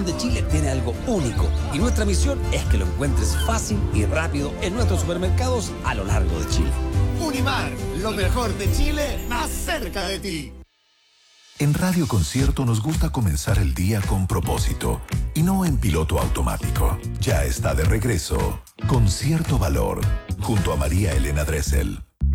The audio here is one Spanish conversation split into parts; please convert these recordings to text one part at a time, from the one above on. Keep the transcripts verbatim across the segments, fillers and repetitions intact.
de Chile tiene algo único y nuestra misión es que lo encuentres fácil y rápido en nuestros supermercados a lo largo de Chile. Unimar, lo mejor de Chile, más cerca de ti. En Radio Concierto nos gusta comenzar el día con propósito y no en piloto automático. Ya está de regreso Concierto Valor junto a María Elena Dressel.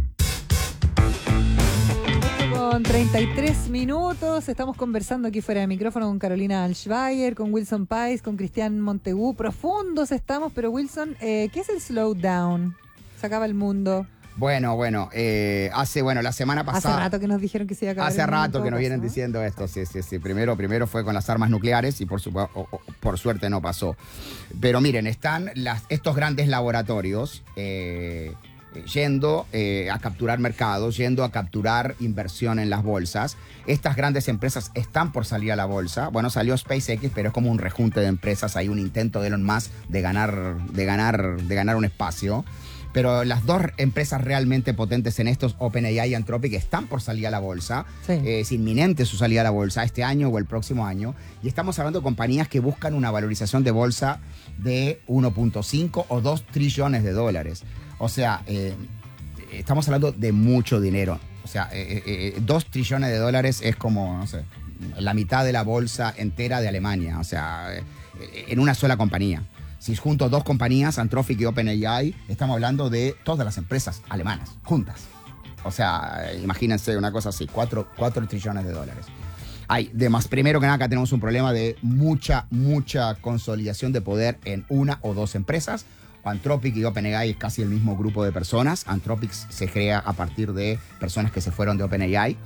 Con treinta y tres minutos, estamos conversando aquí fuera de micrófono con Carolina Alschweiger, con Wilson Páez, con Cristian Montegú. Profundos estamos, pero Wilson, eh, ¿qué es el slowdown? Se acaba el mundo. Bueno, bueno, eh, hace, bueno, la semana pasada... Hace rato que nos dijeron que se iba a acabar Hace el mundo, rato que nos vienen pasó, ¿no? diciendo esto, sí, sí, sí. Primero, primero fue con las armas nucleares y por, su, o, o, por suerte no pasó. Pero miren, están las, estos grandes laboratorios eh, yendo eh, a capturar mercados, yendo a capturar inversión en las bolsas. Estas grandes empresas están por salir a la bolsa. Bueno, salió SpaceX, pero es como un rejunte de empresas. Hay un intento de Elon Musk de ganar, de ganar, de ganar un espacio. Pero las dos empresas realmente potentes en estos, OpenAI y Anthropic, están por salir a la bolsa. Sí. Eh, es inminente su salida a la bolsa este año o el próximo año. Y estamos hablando de compañías que buscan una valorización de bolsa de uno punto cinco o dos trillones de dólares. O sea, eh, estamos hablando de mucho dinero. O sea, eh, eh, dos trillones de dólares es como, no sé, la mitad de la bolsa entera de Alemania. O sea, eh, en una sola compañía. Si junto dos compañías, Anthropic y OpenAI, estamos hablando de todas las empresas alemanas, juntas. O sea, imagínense una cosa así, cuatro, cuatro trillones de dólares. Hay, de más, primero que nada, acá tenemos un problema de mucha, mucha consolidación de poder en una o dos empresas. Anthropic y OpenAI es casi el mismo grupo de personas. Anthropic se crea a partir de personas que se fueron de OpenAI.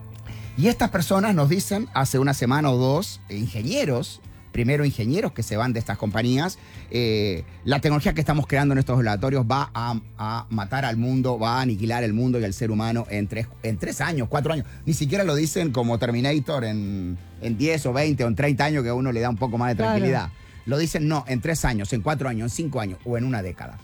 Y estas personas nos dicen hace una semana o dos, ingenieros, primero ingenieros que se van de estas compañías, eh, la tecnología que estamos creando en estos laboratorios va a, a matar al mundo, va a aniquilar el mundo y el ser humano en tres, en tres años, cuatro años. Ni siquiera lo dicen como Terminator en, en diez o veinte o en treinta años que a uno le da un poco más de tranquilidad. Claro. Lo dicen no, en tres años, en cuatro años, en cinco años o en una década.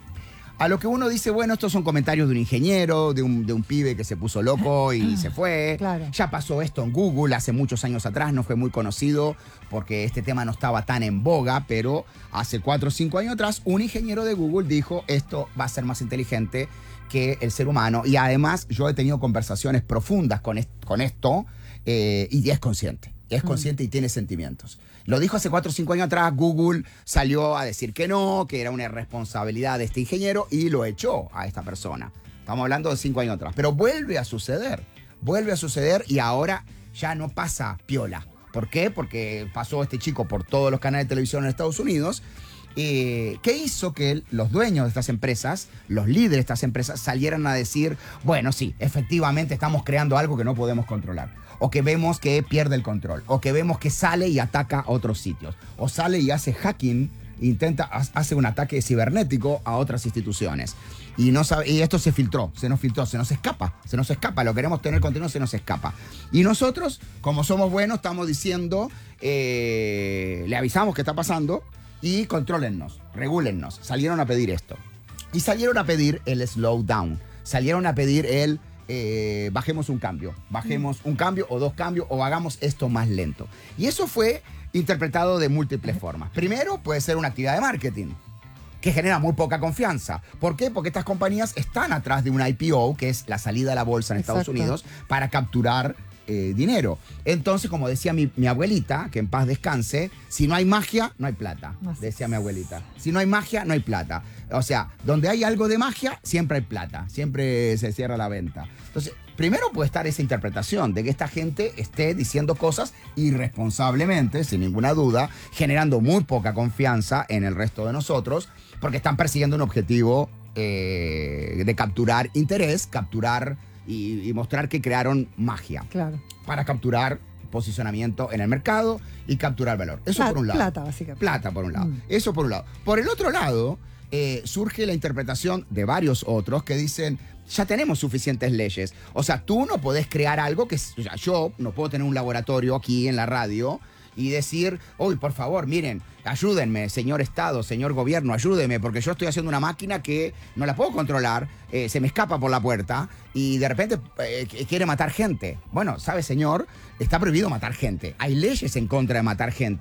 A lo que uno dice, bueno, estos son comentarios de un ingeniero, de un, de un pibe que se puso loco y se fue. Claro. Ya pasó esto en Google hace muchos años atrás, no fue muy conocido porque este tema no estaba tan en boga, pero hace cuatro o cinco años atrás un ingeniero de Google dijo, esto va a ser más inteligente que el ser humano. Y además yo he tenido conversaciones profundas con, est con esto eh, y es consciente. Es consciente y tiene sentimientos. Lo dijo hace cuatro o cinco años atrás, Google salió a decir que no, que era una irresponsabilidad de este ingeniero y lo echó a esta persona. Estamos hablando de cinco años atrás. Pero vuelve a suceder, vuelve a suceder y ahora ya no pasa piola. ¿Por qué? Porque pasó este chico por todos los canales de televisión en Estados Unidos. Eh, ¿Qué hizo que los dueños de estas empresas, los líderes de estas empresas, salieran a decir, bueno, sí, efectivamente estamos creando algo que no podemos controlar? O que vemos que pierde el control, o que vemos que sale y ataca a otros sitios, o sale y hace hacking, intenta, hace un ataque cibernético a otras instituciones. Y, no sabe, y esto se filtró, se nos filtró, se nos escapa, se nos escapa, lo queremos tener contenido, se nos escapa. Y nosotros, como somos buenos, estamos diciendo, eh, le avisamos que está pasando y contrólennos, regúlennos. Salieron a pedir esto. Y salieron a pedir el slowdown, salieron a pedir el... Eh, bajemos un cambio, bajemos un cambio o dos cambios o hagamos esto más lento. Y eso fue interpretado de múltiples formas. Primero, puede ser una actividad de marketing que genera muy poca confianza. ¿Por qué? Porque estas compañías están atrás de un I P O, que es la salida a la bolsa en Estados Exacto. Unidos, para capturar eh, dinero. Entonces, como decía mi, mi abuelita, que en paz descanse, si no hay magia, no hay plata, decía mi abuelita. Si no hay magia, no hay plata. O sea, donde hay algo de magia, siempre hay plata, siempre se cierra la venta. Entonces, primero puede estar esa interpretación de que esta gente esté diciendo cosas irresponsablemente, sin ninguna duda, generando muy poca confianza en el resto de nosotros, porque están persiguiendo un objetivo eh, de capturar interés, capturar y, y mostrar que crearon magia. Claro. Para capturar posicionamiento en el mercado y capturar valor. Eso Plata, por un lado. Plata, básicamente. Plata, por un lado. Mm. Eso por un lado. Por el otro lado, eh, surge la interpretación de varios otros que dicen, ya tenemos suficientes leyes. O sea, tú no podés crear algo que... O sea, yo no puedo tener un laboratorio aquí en la radio y decir, uy, por favor, miren, ayúdenme, señor Estado, señor gobierno, ayúdenme, porque yo estoy haciendo una máquina que no la puedo controlar, eh, se me escapa por la puerta y de repente eh, quiere matar gente. Bueno, ¿sabe, señor? Está prohibido matar gente. Hay leyes en contra de matar gente.